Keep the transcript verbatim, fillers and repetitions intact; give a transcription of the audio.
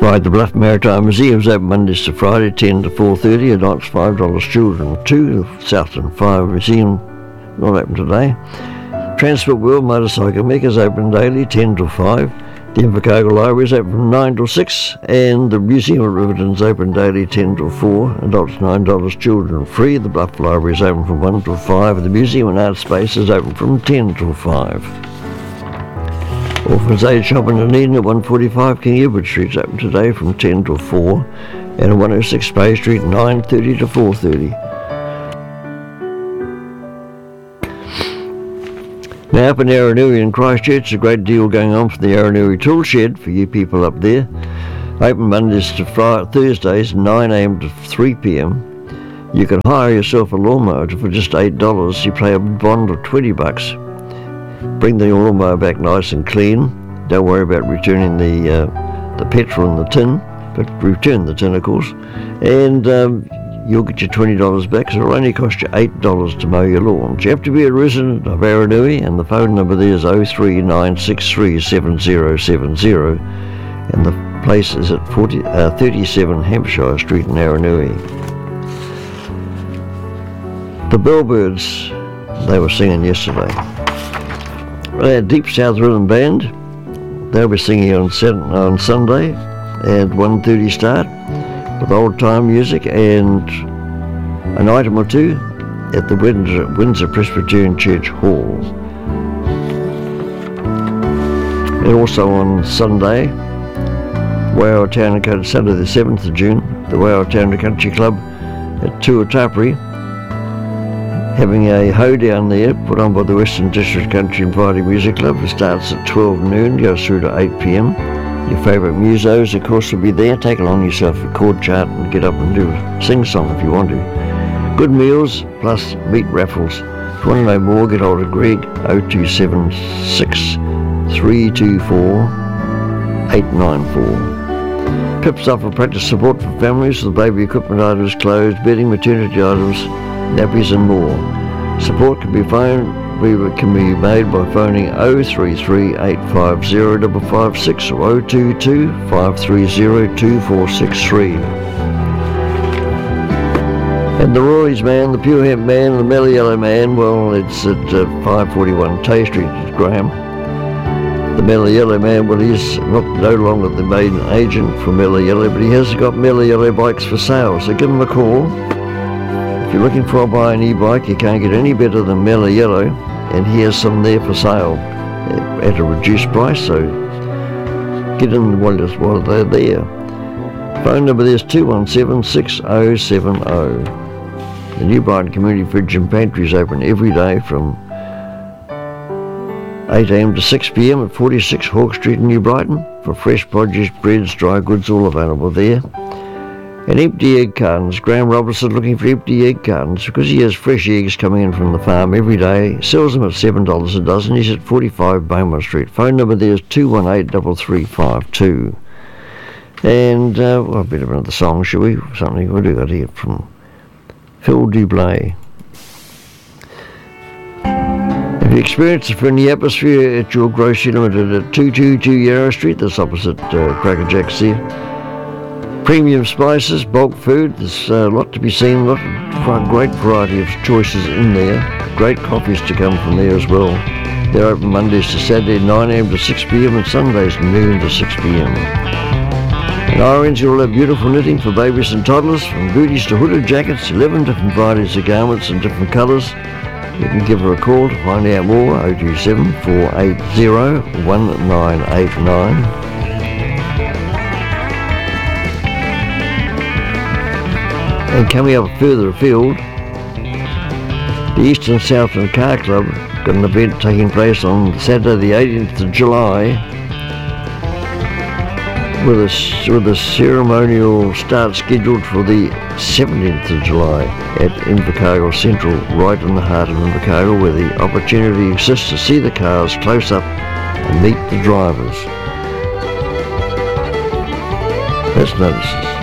Right, the Bluff Maritime Museum's open Mondays to Friday, ten to four thirty. Adults five dollars, children two. The Southland Fire Museum not open today. Transport World Motorcycle Mecca's open daily, ten to five. The Invercargill Library is open from nine to six, and the Museum of Riverton's open daily, ten to four. Adults nine dollars, children free. The Bluff Library is open from one to five. The Museum and Art Space is open from ten to five. Orphans Aid Shop in Dunedin at one forty-five King Edward Street is open today from ten to four, and at one oh six Bay Street nine thirty to four thirty. Now up in Aranui in Christchurch, a great deal going on for the Aranui Tool Shed for you people up there. Open Mondays to Friday, Thursdays, nine a.m. to three p.m. You can hire yourself a lawnmower for just eight dollars. You pay a bond of twenty bucks. Bring the lawnmower back nice and clean. Don't worry about returning the uh, the petrol in the tin, but return the tin, of course. And um, you'll get your twenty dollars back, so it'll only cost you eight dollars to mow your lawn. You have to be a resident of Aranui, and the phone number there is oh three nine six three seven oh seven oh, and the place is at forty, uh, thirty-seven Hampshire Street in Aranui. The Bellbirds, they were singing yesterday. They had Deep South Rhythm Band. They'll be singing on, Saturday, on Sunday at one thirty start, with old-time music and an item or two at the Windsor, Windsor Presbyterian Church Hall. And also on Sunday, Waiau Town and Country, Sunday the seventh of June, the Waiau Town and Country Club at Tuatapere, having a hoedown there put on by the Western District Country and Variety Music Club. It starts at twelve noon, goes through to eight p.m. Your favourite musos, of course, will be there. Take along yourself a chord chart and get up and do a sing-song if you want to. Good meals plus meat raffles. If you want to know more, get hold of Greg, oh two seven six, three two four, eight nine four. Pips offer practice support for families with baby equipment items, clothes, bedding, maternity items, nappies and more. Support can be phoned can be made by phoning oh three three, eight five oh, five five six or oh two two, five three oh, two four six three. And the Roy's Man, the Pure Hemp Man, the Mellow Yellow Man, well, it's at uh, five forty-one Tay Street, Graham. The Mellow Yellow Man, well, he's not no longer the main agent for Mellow Yellow, but he has got Mellow Yellow bikes for sale, so give him a call. If you're looking for a buy an e-bike, you can't get any better than Mellow Yellow, and he has some there for sale at a reduced price, so get in while they're there. Phone number there is two one seven, six oh seven oh. The New Brighton Community Fridge and Pantry is open every day from eight a.m. to six p.m. at forty-six Hawke Street in New Brighton for fresh produce, breads, dry goods, all available there. And empty egg cartons. Graham Robertson looking for empty egg cartons because he has fresh eggs coming in from the farm every day. Sells them at seven dollars a dozen. He's at forty-five Beaumont Street. Phone number there is two one eight, three three five two. And uh, well, a bit of another song, shall we? Something what do we got here from Phil Dublay. Have you experienced a friendly atmosphere at your grocery limited at two twenty-two Yarra Street? That's opposite uh, Cracker Jack's there. Premium spices, bulk food, there's a lot to be seen, a lot of, great variety of choices in there. Great coffees to come from there as well. They're open Mondays to Saturday, nine a.m. to six p.m. and Sundays, noon to six p.m. In Orange, you'll have beautiful knitting for babies and toddlers, from booties to hooded jackets, eleven different varieties of garments in different colours. You can give her a call to find out more, oh two seven, four eight oh, one nine eight nine. And coming up further afield, the Eastern Southland Car Club got an event taking place on Saturday the eighteenth of July with a, with a ceremonial start scheduled for the seventeenth of July at Invercargill Central, right in the heart of Invercargill, where the opportunity exists to see the cars close up and meet the drivers. Let's notice this.